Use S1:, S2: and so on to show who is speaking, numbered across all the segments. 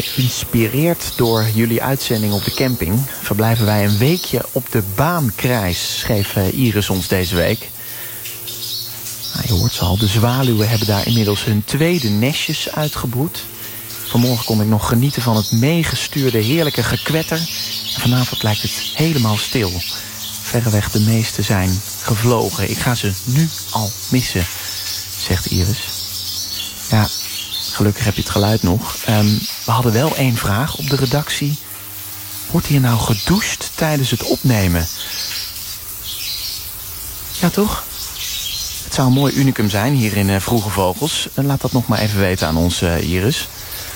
S1: Geïnspireerd door jullie uitzending op de camping verblijven wij een weekje op de Baankrijs, schreef Iris ons deze week. Nou, je hoort ze al, de zwaluwen hebben daar inmiddels hun tweede nestjes uitgebroed. Vanmorgen kon ik nog genieten van het meegestuurde heerlijke gekwetter. En vanavond lijkt het helemaal stil. Verreweg de meeste zijn gevlogen. Ik ga ze nu al missen, zegt Iris. Ja, gelukkig heb je het geluid nog. We hadden wel één vraag op de redactie. Wordt hier nou gedoucht tijdens het opnemen? Ja, toch? Het zou een mooi unicum zijn hier in Vroege Vogels. Laat dat nog maar even weten aan ons, Iris.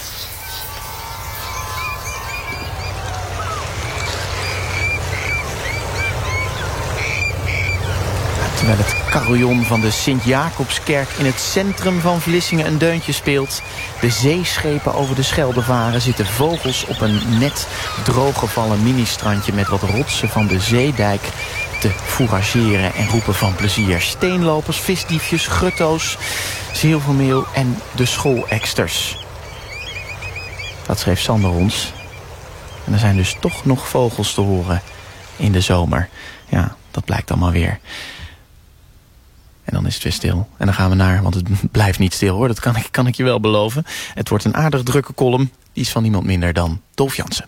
S1: Terwijl het carillon van de Sint-Jacobskerk in het centrum van Vlissingen een deuntje speelt, de zeeschepen over de Schelde varen, zitten vogels op een net drooggevallen ministrandje met wat rotsen van de zeedijk te fourageren en roepen van plezier. Steenlopers, visdiefjes, grutto's, zilvermeel en de schooleksters. Dat schreef Sander ons. En er zijn dus toch nog vogels te horen in de zomer. Ja, dat blijkt allemaal weer. En dan is het weer stil. En dan gaan we naar, want het blijft niet stil hoor. Dat kan ik je wel beloven. Het wordt een aardig drukke column. Die is van niemand minder dan Dolf Jansen.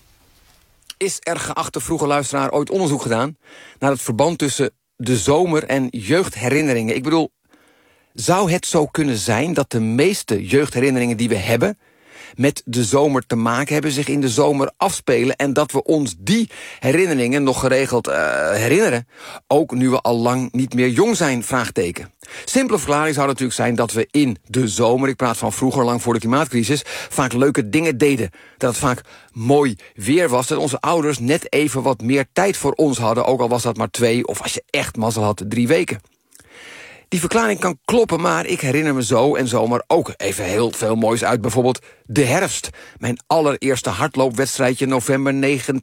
S2: Is er, geachte vroege luisteraar, ooit onderzoek gedaan naar het verband tussen de zomer en jeugdherinneringen? Ik bedoel, zou het zo kunnen zijn dat de meeste jeugdherinneringen die we hebben met de zomer te maken hebben, zich in de zomer afspelen, en dat we ons die herinneringen nog geregeld herinneren, ook nu we al lang niet meer jong zijn? Vraagteken. Simpele verklaring zou natuurlijk zijn dat we in de zomer, ik praat van vroeger, lang voor de klimaatcrisis, vaak leuke dingen deden. Dat het vaak mooi weer was, dat onze ouders net even wat meer tijd voor ons hadden, ook al was dat maar 2, of als je echt mazzel had, 3 weken. Die verklaring kan kloppen, maar ik herinner me zo en zomaar ook even heel veel moois uit. Bijvoorbeeld de herfst. Mijn allereerste hardloopwedstrijdje november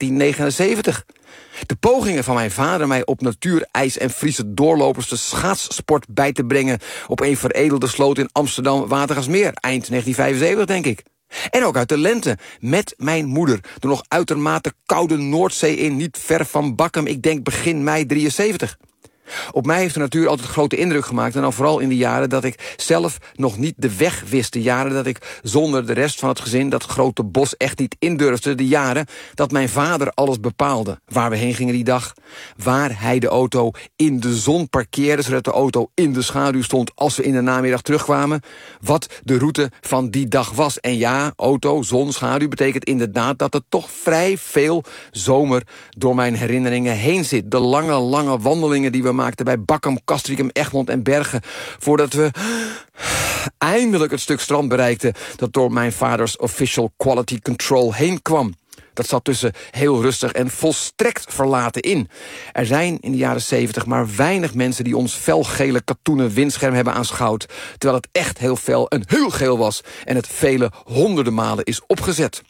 S2: 1979. De pogingen van mijn vader mij op natuurijs en Friese doorlopers de schaatssport bij te brengen op een veredelde sloot in Amsterdam Watergasmeer, eind 1975 denk ik. En ook uit de lente, met mijn moeder, de nog uitermate koude Noordzee in, niet ver van Bakkum, ik denk begin mei 73. Op mij heeft de natuur altijd grote indruk gemaakt, en dan vooral in de jaren dat ik zelf nog niet de weg wist. De jaren dat ik zonder de rest van het gezin dat grote bos echt niet indurfde. De jaren dat mijn vader alles bepaalde. Waar we heen gingen die dag. Waar hij de auto in de zon parkeerde, zodat de auto in de schaduw stond als we in de namiddag terugkwamen. Wat de route van die dag was. En ja, auto, zon, schaduw betekent inderdaad dat er toch vrij veel zomer door mijn herinneringen heen zit. De lange wandelingen die we maakten bij Bakkum, Castricum, Egmond en Bergen, voordat we eindelijk het stuk strand bereikten dat door mijn vaders official quality control heen kwam. Dat zat tussen heel rustig en volstrekt verlaten in. Er zijn in de jaren 70 maar weinig mensen die ons felgele katoenen windscherm hebben aanschouwd, terwijl het echt heel fel en heel geel was en het vele honderden malen is opgezet.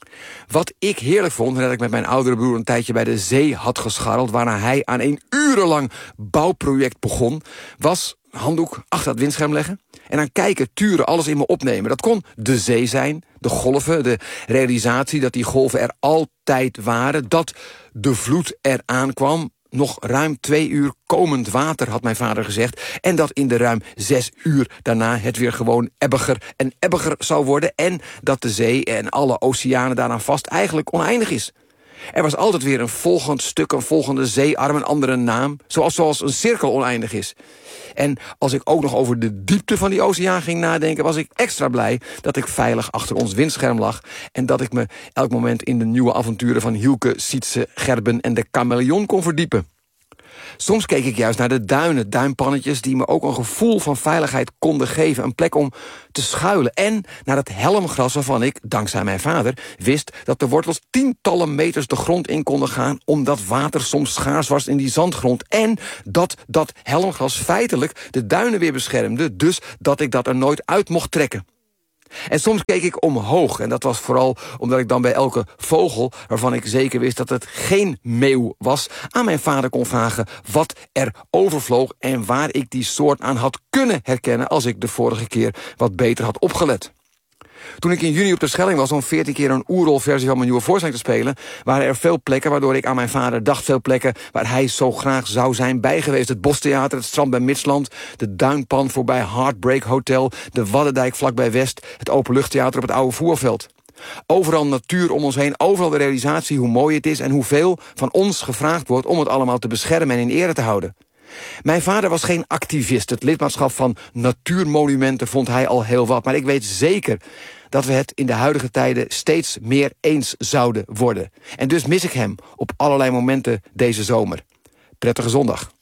S2: Wat ik heerlijk vond, nadat ik met mijn oudere broer een tijdje bij de zee had gescharreld, waarna hij aan een urenlang bouwproject begon, was handdoek achter het windscherm leggen en aan kijken, turen, alles in me opnemen. Dat kon de zee zijn, de golven, de realisatie dat die golven er altijd waren, dat de vloed eraan kwam. Nog ruim 2 uur komend water, had mijn vader gezegd. En dat in de ruim 6 uur daarna het weer gewoon ebbiger en ebbiger zou worden. En dat de zee en alle oceanen daaraan vast eigenlijk oneindig is. Er was altijd weer een volgend stuk, een volgende zeearm, een andere naam. Zoals een cirkel oneindig is. En als ik ook nog over de diepte van die oceaan ging nadenken, was ik extra blij dat ik veilig achter ons windscherm lag en dat ik me elk moment in de nieuwe avonturen van Hielke, Sietse, Gerben en de chameleon kon verdiepen. Soms keek ik juist naar de duinen, duinpannetjes die me ook een gevoel van veiligheid konden geven. Een plek om te schuilen. En naar het helmgras waarvan ik, dankzij mijn vader, wist dat de wortels tientallen meters de grond in konden gaan, omdat water soms schaars was in die zandgrond. En dat helmgras feitelijk de duinen weer beschermde, dus dat ik dat er nooit uit mocht trekken. En soms keek ik omhoog, en dat was vooral omdat ik dan bij elke vogel, waarvan ik zeker wist dat het geen meeuw was, aan mijn vader kon vragen wat er overvloog en waar ik die soort aan had kunnen herkennen als ik de vorige keer wat beter had opgelet. Toen ik in juni op de Schelling was om 14 keer een oerrol-versie van mijn nieuwe voorstelling te spelen, waren er veel plekken waardoor ik aan mijn vader dacht. Veel plekken waar hij zo graag zou zijn bij geweest. Het Bostheater, het strand bij Midsland, de Duinpan voorbij Heartbreak Hotel, de Waddendijk vlakbij West, het Openluchttheater op het oude voerveld. Overal natuur om ons heen, overal de realisatie hoe mooi het is en hoeveel van ons gevraagd wordt om het allemaal te beschermen en in ere te houden. Mijn vader was geen activist. Het lidmaatschap van natuurmonumenten vond hij al heel wat. Maar ik weet zeker dat we het in de huidige tijden steeds meer eens zouden worden. En dus mis ik hem op allerlei momenten deze zomer. Prettige zondag.